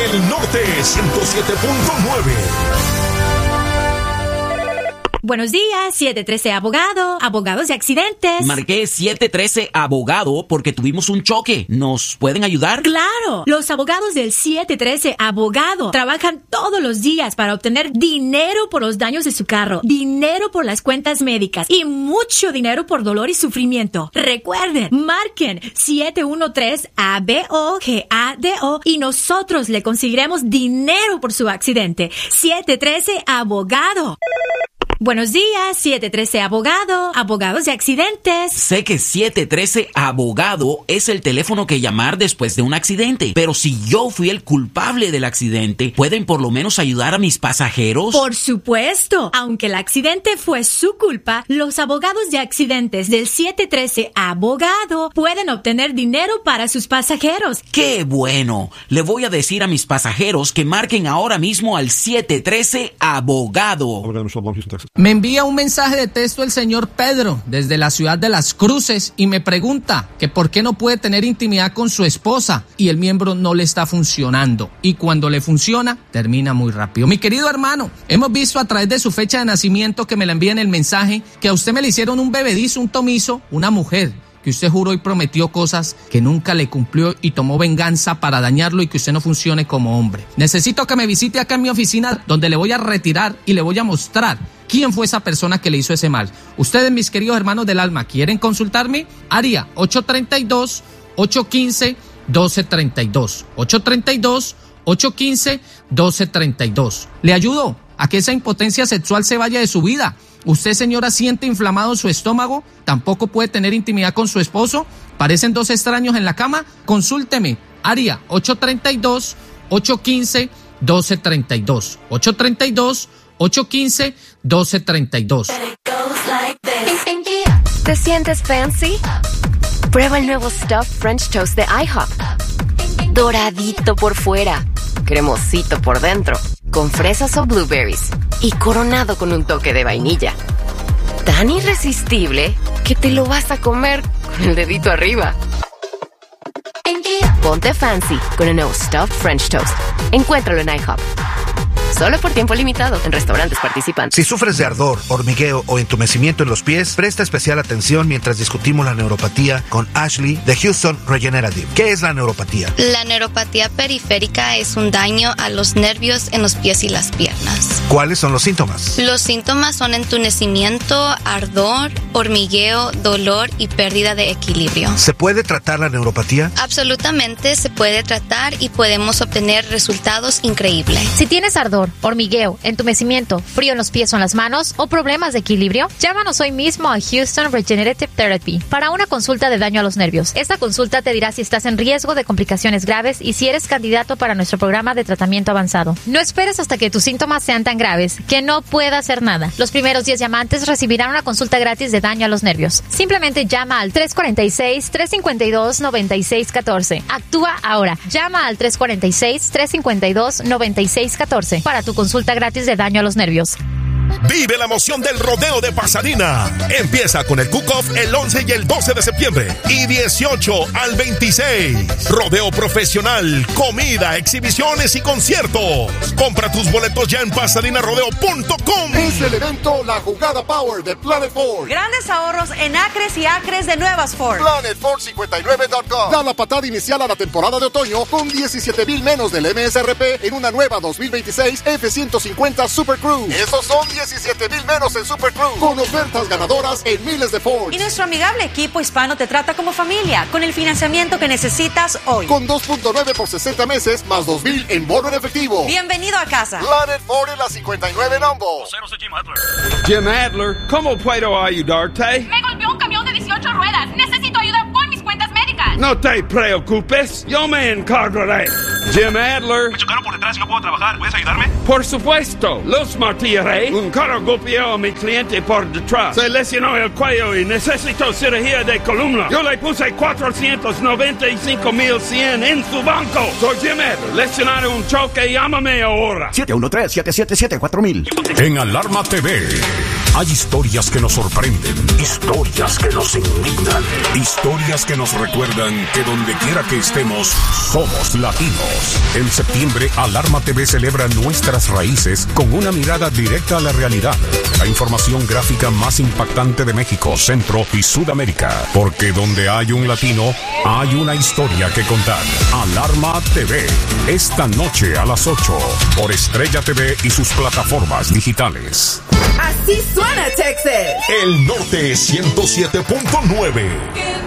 del Norte 107.9. Buenos días, 713 Abogado, abogados de accidentes. Marqué 713 Abogado porque tuvimos un choque. ¿Nos pueden ayudar? ¡Claro! Los abogados del 713 Abogado trabajan todos los días para obtener dinero por los daños de su carro, dinero por las cuentas médicas y mucho dinero por dolor y sufrimiento. Recuerden, marquen 713-ABOGADO y nosotros le conseguiremos dinero por su accidente. 713 Abogado. Buenos días, 713 Abogado, abogados de accidentes. Sé que 713 Abogado es el teléfono que llamar después de un accidente, pero si yo fui el culpable del accidente, ¿pueden por lo menos ayudar a mis pasajeros? Por supuesto. Aunque el accidente fue su culpa, los abogados de accidentes del 713 Abogado pueden obtener dinero para sus pasajeros. ¡Qué bueno! Le voy a decir a mis pasajeros que marquen ahora mismo al 713 Abogado. Me envía un mensaje de texto el señor Pedro desde la ciudad de Las Cruces y me pregunta que por qué no puede tener intimidad con su esposa y el miembro no le está funcionando. Y cuando le funciona, termina muy rápido. Mi querido hermano, hemos visto a través de su fecha de nacimiento que me la envía en el mensaje que a usted me le hicieron un bebedizo, un tomizo, una mujer. Que usted juró y prometió cosas que nunca le cumplió y tomó venganza para dañarlo y que usted no funcione como hombre. Necesito que me visite acá en mi oficina donde le voy a retirar y le voy a mostrar quién fue esa persona que le hizo ese mal. Ustedes, mis queridos hermanos del alma, ¿quieren consultarme? Área 832-815-1232. 832-815-1232. ¿Le ayudo a que esa impotencia sexual se vaya de su vida? ¿Usted, señora, siente inflamado su estómago? ¿Tampoco puede tener intimidad con su esposo? ¿Parecen dos extraños en la cama? Consúlteme. Área 832-815-1232. 832-815-1232. ¿Te sientes fancy? Prueba el nuevo Stuffed French Toast de IHOP. Doradito por fuera, cremosito por dentro, con fresas o blueberries y coronado con un toque de vainilla. Tan irresistible que te lo vas a comer con el dedito arriba. Ponte fancy con el nuevo Stuffed French Toast. Encuéntralo en IHOP. Solo por tiempo limitado en restaurantes participantes. Si sufres de ardor, hormigueo o entumecimiento en los pies, presta especial atención mientras discutimos la neuropatía con Ashley de Houston Regenerative. ¿Qué es la neuropatía? La neuropatía periférica es un daño a los nervios en los pies y las piernas. ¿Cuáles son los síntomas? Los síntomas son entumecimiento, ardor, hormigueo, dolor y pérdida de equilibrio. ¿Se puede tratar la neuropatía? Absolutamente se puede tratar y podemos obtener resultados increíbles. Si tienes ardor, hormigueo, entumecimiento, frío en los pies o en las manos o problemas de equilibrio, llámanos hoy mismo a Houston Regenerative Therapy para una consulta de daño a los nervios. Esta consulta te dirá si estás en riesgo de complicaciones graves y si eres candidato para nuestro programa de tratamiento avanzado. No esperes hasta que tus síntomas sean tan graves que no pueda hacer nada. Los primeros 10 llamantes recibirán una consulta gratis de daño a los nervios. Simplemente llama al 346-352-9614. Actúa ahora. Llama al 346-352-9614 para tu consulta gratis de daño a los nervios. Vive la emoción del rodeo de Pasadena. Empieza con el Cook-Off el 11 y el 12 de septiembre y 18 al 26. Rodeo profesional, comida, exhibiciones y conciertos. Compra tus boletos ya en PasadenaRodeo.com. Es el evento La Jugada Power de Planet Ford. Grandes ahorros en acres y acres de nuevas Ford. PlanetFord59.com. Da la patada inicial a la temporada de otoño con 17,000 menos del MSRP en una nueva 2026 F-150 Super Cruise. Esos son 17,000 menos en Super Cruise, con ofertas ganadoras en miles de Ford. Y nuestro amigable equipo hispano te trata como familia, con el financiamiento que necesitas hoy. Con 2.9 por 60 meses, más 2,000 en bono en efectivo. Bienvenido a casa. Planet Ford en la 59 Nombo. Jim Adler, ¿cómo puedo ayudarte? Me golpeó un camión de 18 ruedas. Necesito ayuda con mis cuentas médicas. No te preocupes, yo me encargaré. Jim Adler. Me chocaron por detrás y no puedo trabajar. ¿Puedes ayudarme? Por supuesto, los martillaré. Un carro golpeó a mi cliente por detrás. Se lesionó el cuello y necesito cirugía de columna. Yo le puse $495,100 en su banco. Soy Jim Adler. Lesionaron un choque, llámame ahora. 713-777-4000. En Alarma TV, Hay historias que nos sorprenden, historias que nos indignan, historias que nos recuerdan que donde quiera que estemos, somos latinos. En septiembre, Alarma TV celebra nuestras raíces con una mirada directa a la realidad. La información gráfica más impactante de México, Centro y Sudamérica. Porque donde hay un latino, hay una historia que contar. Alarma TV, esta noche a las 8, por Estrella TV y sus plataformas digitales. Así suena Texas. El Norte 107.9.